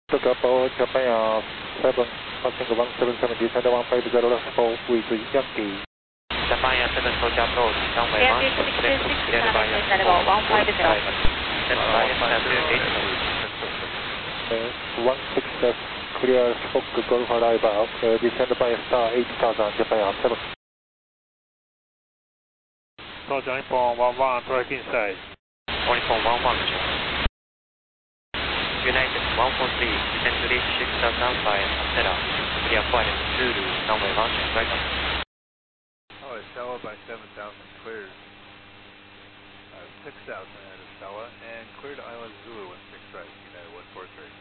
Took up all Japan 7, passing 177, descend 150 left 4 with Yankee. Japan 7 Tokyo approach, runway 16, cleared by 150. Descend by S2 16 left, clear Fox Golf arrival, descend by star 8000, Japan 7. So join for 11, track inside. Join for 11, United 143, descend to reach 6000 by Acela, clear quiet, Zulu, runway 16 right up. Oh, Acela by 7000 cleared 6000 at Acela and cleared Island Zulu with 6 right, United 143.